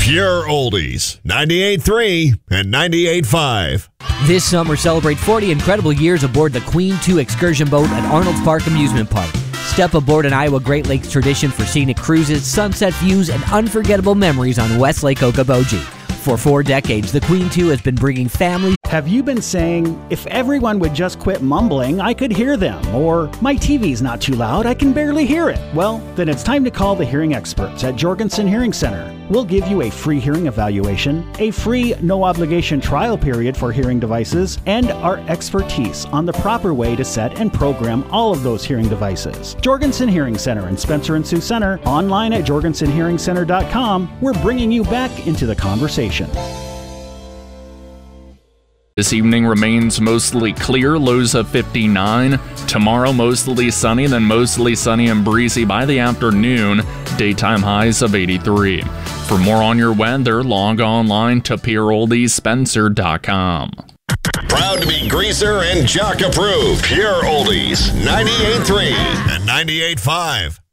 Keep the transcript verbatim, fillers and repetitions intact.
Pure Oldies, ninety-eight point three and ninety-eight point five. This summer, celebrate forty incredible years aboard the Queen two excursion boat at Arnold's Park Amusement Park. Step aboard an Iowa Great Lakes tradition for scenic cruises, sunset views, and unforgettable memories on West Lake Okoboji. For four decades, the Queen two has been bringing families. Have you been saying, if everyone would just quit mumbling, I could hear them? Or, my T V's not too loud, I can barely hear it? Well, then it's time to call the hearing experts at Jorgensen Hearing Center. We'll give you a free hearing evaluation, a free no-obligation trial period for hearing devices, and our expertise on the proper way to set and program all of those hearing devices. Jorgensen Hearing Center in Spencer and Sioux Center, online at jorgensen hearing center dot com. We're bringing you back into the conversation. This evening remains mostly clear, lows of fifty-nine. Tomorrow, mostly sunny, then mostly sunny and breezy by the afternoon. Daytime highs of eighty-three. For more on your weather, log online to pure oldies spencer dot com. Proud to be Greaser and Jock approved. Pure Oldies, ninety-eight point three and ninety-eight point five.